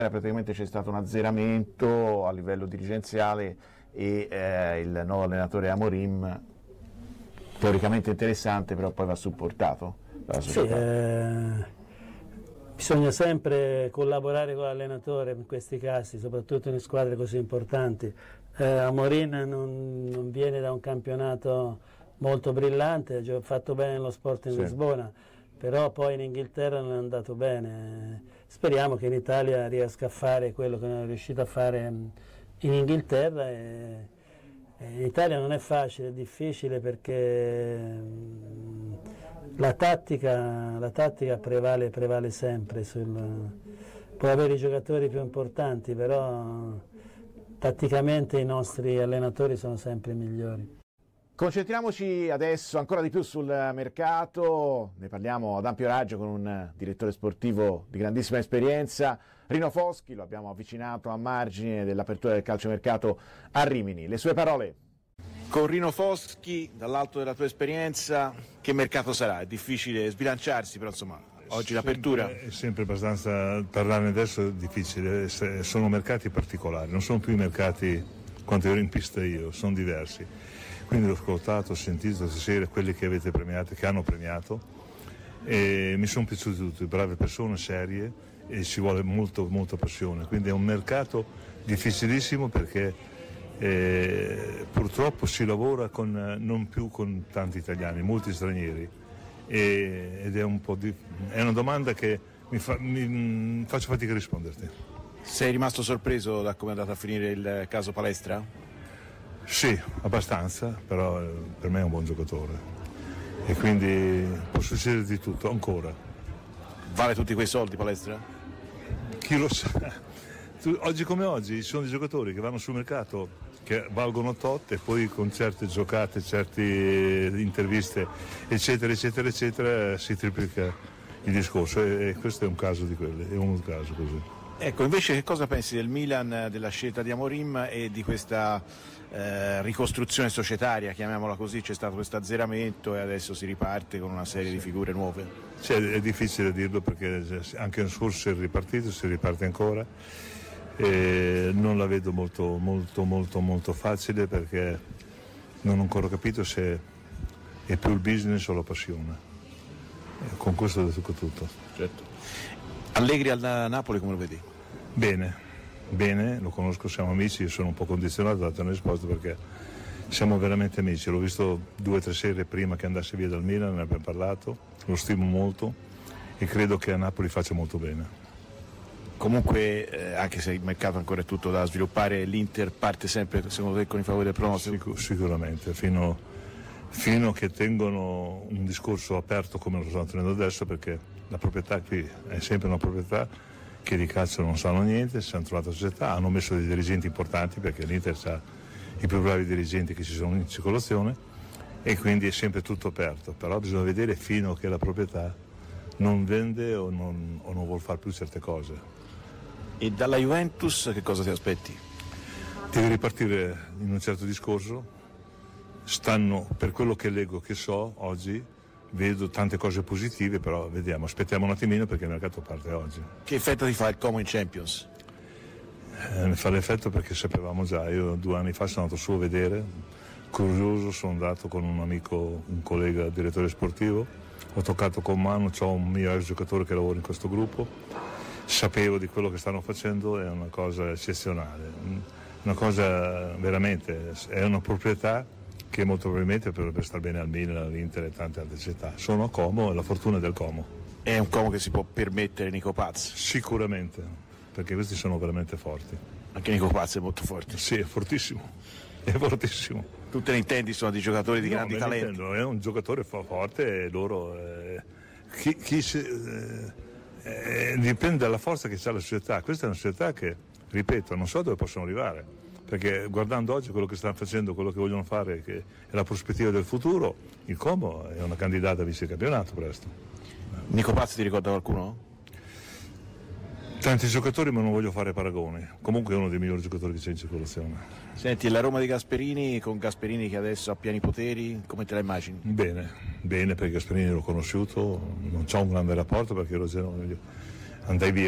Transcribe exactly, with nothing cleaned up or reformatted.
praticamente c'è stato un azzeramento a livello dirigenziale e eh, il nuovo allenatore Amorim, teoricamente interessante, però poi va supportato dalla società. Sì, eh, bisogna sempre collaborare con l'allenatore in questi casi, soprattutto in squadre così importanti. Eh, Amorim non, non viene da un campionato molto brillante, ha fatto bene lo Sporting Sì. Lisbona, però poi in Inghilterra non è andato bene. Speriamo che in Italia riesca a fare quello che non è riuscito a fare in Inghilterra. E, e in Italia non è facile, è difficile perché mh, la tattica, la tattica prevale, prevale sempre. Sul, può avere i giocatori più importanti, però tatticamente i nostri allenatori sono sempre migliori. Concentriamoci adesso ancora di più sul mercato, ne parliamo ad ampio raggio con un direttore sportivo di grandissima esperienza, Rino Foschi, lo abbiamo avvicinato a margine dell'apertura del calciomercato a Rimini. Le sue parole. Con Rino Foschi, dall'alto della tua esperienza, che mercato sarà? È difficile sbilanciarsi, però insomma, oggi l'apertura... È sempre abbastanza, parlarne adesso è difficile, sono mercati particolari, non sono più i mercati quando ero in pista io, sono diversi. Quindi l'ho ascoltato, ho sentito stasera quelli che avete premiato, che hanno premiato, e mi sono piaciuti tutti, brave persone, serie, e ci vuole molto, molta passione. Quindi è un mercato difficilissimo perché eh, purtroppo si lavora con, non più con tanti italiani, molti stranieri, e, ed è un po' di, è una domanda che mi, fa, mi faccio fatica a risponderti. Sei rimasto sorpreso da come è andato a finire il caso Palestra? Sì, abbastanza, però per me è un buon giocatore e quindi può succedere di tutto ancora. Vale tutti quei soldi Palestra? Chi lo sa? Tu, oggi come oggi ci sono dei giocatori che vanno sul mercato che valgono tot e poi con certe giocate, certe interviste eccetera eccetera eccetera si triplica il discorso e, e questo è un caso di quelli, è uno caso così. Ecco, invece che cosa pensi del Milan, della scelta di Amorim e di questa eh, ricostruzione societaria, chiamiamola così? C'è stato questo azzeramento e adesso si riparte con una serie sì. di figure nuove. Cioè, è difficile dirlo perché anche l'anno scorso si è ripartito, si riparte ancora e non la vedo molto molto molto molto facile perché non ho ancora capito se è più il business o la passione. E con questo ho detto tutto. Certo. Allegri al Napoli come lo vedi? Bene, bene, lo conosco, siamo amici, io sono un po' condizionato da dare una risposta perché siamo veramente amici, l'ho visto due o tre sere prima che andasse via dal Milan, ne abbiamo parlato, lo stimo molto e credo che a Napoli faccia molto bene. Comunque, eh, anche se il mercato ancora è tutto da sviluppare, l'Inter parte sempre secondo te con i favori del pronostico? Sicur- sicuramente, fino, fino a che tengono un discorso aperto come lo stanno tenendo adesso perché la proprietà qui è sempre una proprietà che di calcio non sanno niente, si hanno trovato società, hanno messo dei dirigenti importanti perché l'Inter ha i più bravi dirigenti che ci sono in circolazione e quindi è sempre tutto aperto, però bisogna vedere fino a che la proprietà non vende o non, o non vuol fare più certe cose. E dalla Juventus che cosa ti aspetti? Deve ripartire in un certo discorso, stanno, per quello che leggo, che so oggi, vedo tante cose positive, però vediamo, aspettiamo un attimino perché il mercato parte oggi. Che effetto ti fa il Como in Champions? Eh, ne fa l'effetto perché sapevamo già, io due anni fa sono andato su a vedere, curioso, sono andato con un amico, un collega direttore sportivo, ho toccato con mano, ho un mio ex giocatore che lavora in questo gruppo, sapevo di quello che stanno facendo, è una cosa eccezionale, una cosa veramente, è una proprietà che molto probabilmente potrebbe star bene al Milan, all'Inter e tante altre città. Sono a Como e la fortuna del Como. È un Como che si può permettere Nico Paz? Sicuramente, perché questi sono veramente forti. Anche Nico Paz è molto forte? Sì, è fortissimo, è fortissimo. Tu te ne intendi, sono dei giocatori di no, grandi talenti? Intendo, è un giocatore forte e loro... Eh, chi, chi si, eh, eh, dipende dalla forza che ha la società. Questa è una società che, ripeto, non so dove possono arrivare. Perché guardando oggi quello che stanno facendo, quello che vogliono fare, che è la prospettiva del futuro, il Como è una candidata a vice campionato presto. Nico Paz ti ricorda qualcuno? Tanti giocatori ma non voglio fare paragoni, comunque è uno dei migliori giocatori che c'è in circolazione. Senti, la Roma di Gasperini, con Gasperini che adesso ha pieni poteri, come te la immagini? Bene, bene perché Gasperini l'ho conosciuto, non c'ho un grande rapporto perché ero andai via